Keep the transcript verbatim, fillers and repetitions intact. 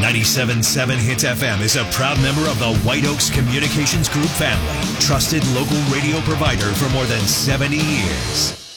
ninety-seven point seven Hits F M is a proud member of the White Oaks Communications Group family. Trusted local radio provider for more than seventy years.